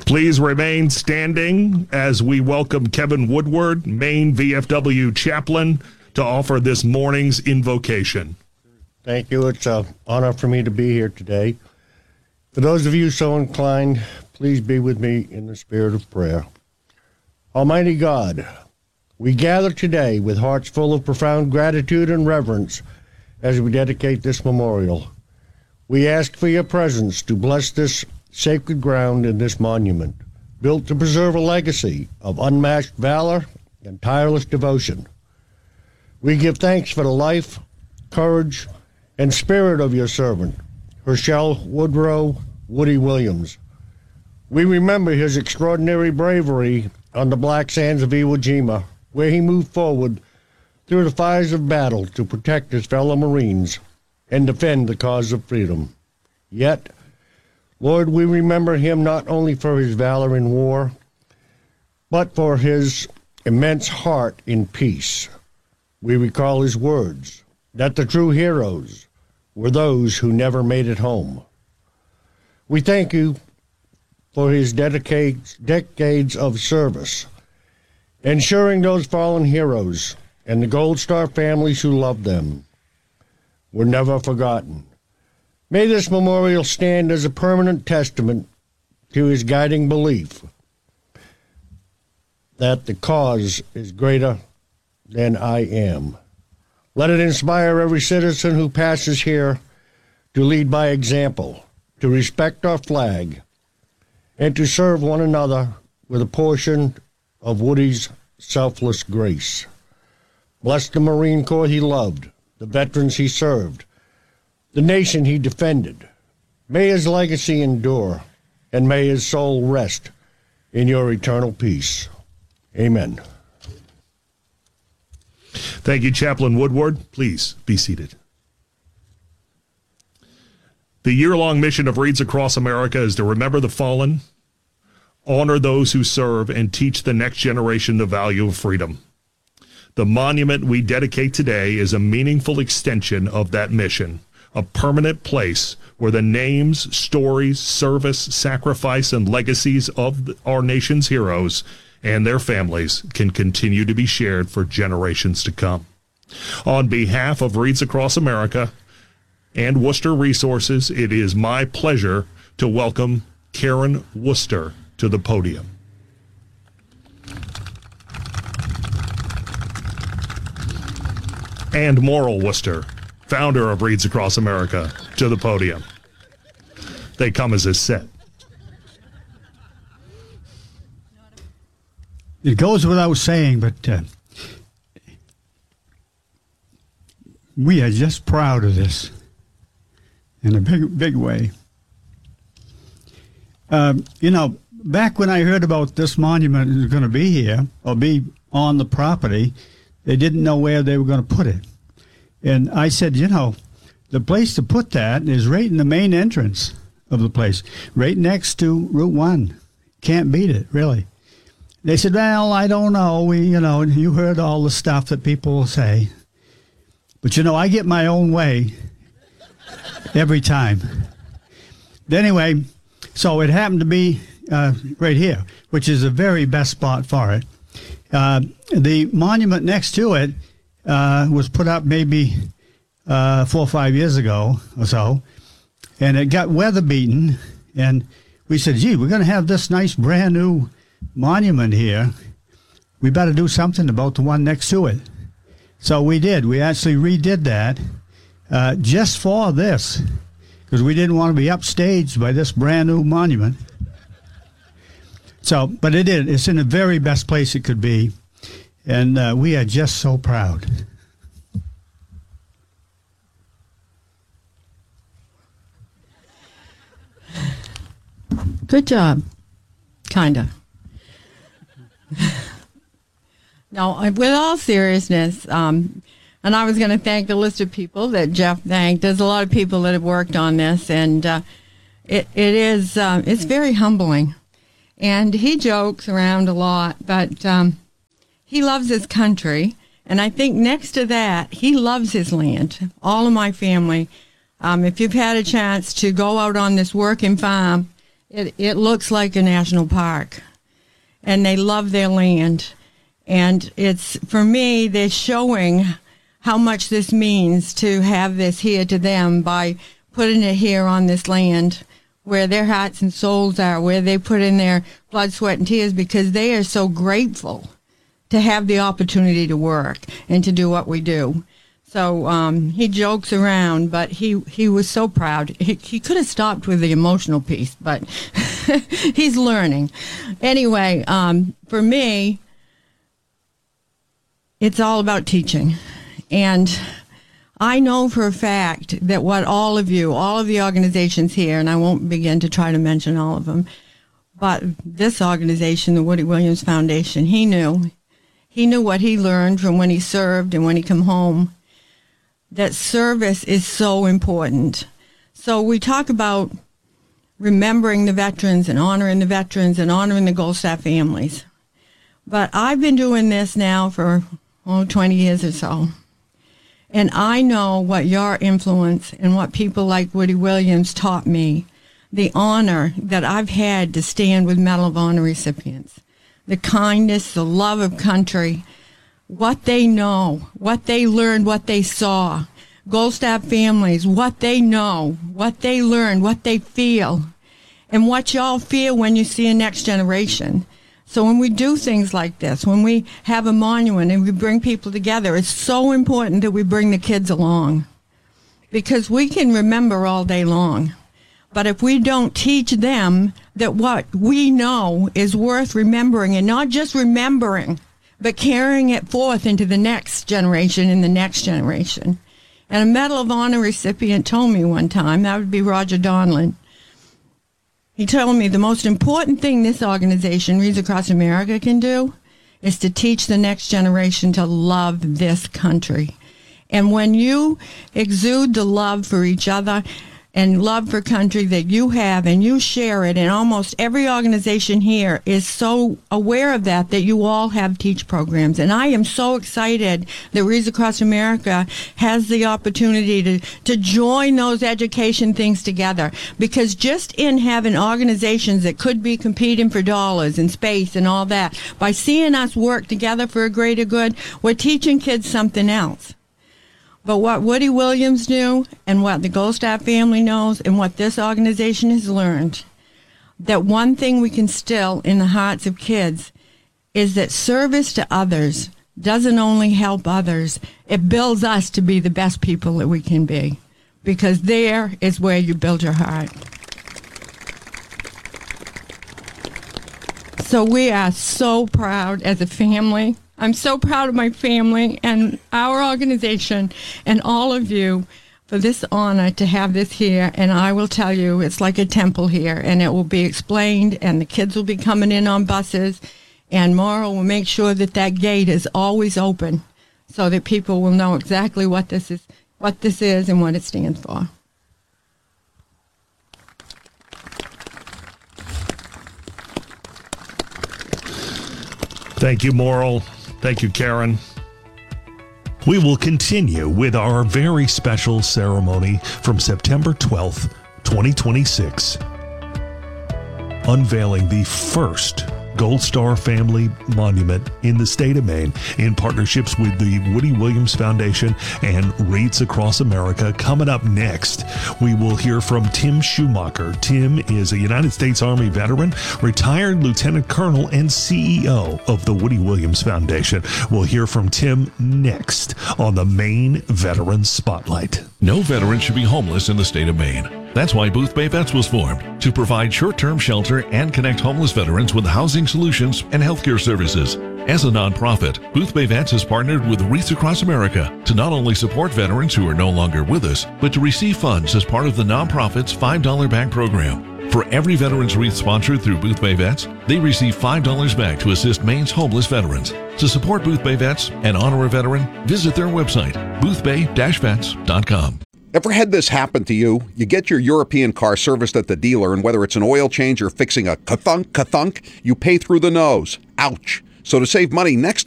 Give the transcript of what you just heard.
Please remain standing as we welcome Kevin Woodward, Maine VFW chaplain, to offer this morning's invocation. Thank you. It's an honor for me to be here today. For those of you so inclined, please be with me in the spirit of prayer. Almighty God, we gather today with hearts full of profound gratitude and reverence as we dedicate this memorial. We ask for your presence to bless this sacred ground and this monument, built to preserve a legacy of unmatched valor and tireless devotion. We give thanks for the life, courage, and spirit of your servant, Herschel Woodrow Woody Williams. We remember his extraordinary bravery on the black sands of Iwo Jima, where he moved forward through the fires of battle to protect his fellow Marines and defend the cause of freedom. Yet, Lord, we remember him not only for his valor in war, but for his immense heart in peace. We recall his words that the true heroes were those who never made it home. We thank you for his decades of service, ensuring those fallen heroes and the Gold Star families who loved them were never forgotten. May this memorial stand as a permanent testament to his guiding belief that the cause is greater than I am. Let it inspire every citizen who passes here to lead by example, to respect our flag, and to serve one another with a portion of Woody's selfless grace. Bless the Marine Corps he loved, the veterans he served, the nation he defended. May his legacy endure, and may his soul rest in your eternal peace. Amen. Thank you, Chaplain Woodward. Please be seated. The year-long mission of Reads Across America is to remember the fallen, honor those who serve, and teach the next generation the value of freedom. The monument we dedicate today is a meaningful extension of that mission, a permanent place where the names, stories, service, sacrifice, and legacies of our nation's heroes and their families can continue to be shared for generations to come. On behalf of Reads Across America and Worcester Resources, it is my pleasure to welcome Karen Worcester to the podium. And Morrill Worcester, founder of Reads Across America, to the podium. They come as a set. It goes without saying, but we are just proud of this in a big way. Back when I heard about this monument was going to be here or be on the property, they didn't know where they were going to put it. And I said, the place to put that is right in the main entrance of the place, right next to Route 1. Can't beat it, really. They said, well, I don't know. You heard all the stuff that people say. But, I get my own way every time. Anyway, so it happened to be right here, which is the very best spot for it. The monument next to it was put up maybe 4 or 5 years ago or so, and it got weather beaten. And we said, gee, we're going to have this nice brand new monument here. We better do something about the one next to it. So we did. We actually redid that just for this, because we didn't want to be upstaged by this brand new monument. So, but it is. It's in the very best place it could be, and we are just so proud. Good job. Kinda. No, with all seriousness, and I was going to thank the list of people that Jeff thanked. There's a lot of people that have worked on this, and it's very humbling. And he jokes around a lot, but he loves his country, and I think next to that, he loves his land. All of my family, if you've had a chance to go out on this working farm It looks like a national park, and they love their land. And it's, for me, they're showing how much this means to have this here to them by putting it here on this land where their hearts and souls are, where they put in their blood, sweat, and tears, because they are so grateful to have the opportunity to work and to do what we do. So he jokes around, but he was so proud. He could have stopped with the emotional piece, but he's learning. Anyway, for me, it's all about teaching. And I know for a fact that what all of you, all of the organizations here, and I won't begin to try to mention all of them, but this organization, the Woody Williams Foundation, he knew what he learned from when he served and when he came home, that service is so important. So we talk about remembering the veterans and honoring the Gold Star families. But I've been doing this now for 20 years or so. And I know what your influence and what people like Woody Williams taught me, the honor that I've had to stand with Medal of Honor recipients, the kindness, the love of country, what they know, what they learned, what they saw, Gold Star families, what they know, what they learned, what they feel, and what y'all feel when you see a next generation. So when we do things like this, when we have a monument and we bring people together, it's so important that we bring the kids along, because we can remember all day long. But if we don't teach them that what we know is worth remembering, and not just remembering, but carrying it forth into the next generation and the next generation. And a Medal of Honor recipient told me one time, that would be Roger Donlin. He told me the most important thing this organization, Reads Across America, can do is to teach the next generation to love this country. And when you exude the love for each other and love for country that you have, and you share it, and almost every organization here is so aware of that you all have teach programs. And I am so excited that Reads Across America has the opportunity to join those education things together, because just in having organizations that could be competing for dollars and space and all that, by seeing us work together for a greater good, we're teaching kids something else. But what Woody Williams knew, and what the Gold Star family knows, and what this organization has learned, that one thing we can instill in the hearts of kids is that service to others doesn't only help others, it builds us to be the best people that we can be. Because there is where you build your heart. So we are so proud as a family. I'm so proud of my family and our organization and all of you for this honor to have this here. And I will tell you, it's like a temple here, and it will be explained, and the kids will be coming in on buses, and Maura will make sure that that gate is always open so that people will know exactly what this is and what it stands for. Thank you, Moral. Thank you, Karen. We will continue with our very special ceremony from September 12th, 2026, unveiling the first Gold Star Family Monument in the state of Maine in partnerships with the Woody Williams Foundation and Reads Across America. Coming up next, we will hear from Tim Schumacher. Tim is a United States Army veteran, retired lieutenant colonel, and CEO of the Woody Williams Foundation. We'll hear from Tim next on the Maine Veterans Spotlight. No veteran should be homeless in the state of Maine. That's why Boothbay Vets was formed, to provide short-term shelter and connect homeless veterans with housing solutions and healthcare services. As a nonprofit, Boothbay Vets has partnered with Reads Across America to not only support veterans who are no longer with us, but to receive funds as part of the nonprofit's $5 back program. For every Veterans Wreath sponsored through Boothbay Vets, they receive $5 back to assist Maine's homeless veterans. To support Boothbay Vets and honor a veteran, visit their website, boothbay-vets.com. Ever had this happen to you? You get your European car serviced at the dealer, and whether it's an oil change or fixing a ka-thunk, you pay through the nose. Ouch. So to save money next